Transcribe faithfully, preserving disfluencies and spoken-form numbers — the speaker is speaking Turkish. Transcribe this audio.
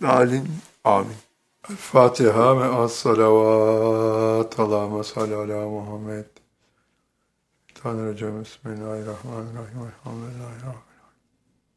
dalin. Amin. El Fatiha ve as-salavat. Allahümme salli ala Muhammed. Tanrıcığım, Bismillahirrahmanirrahim. Elhamdülillahi Rabbil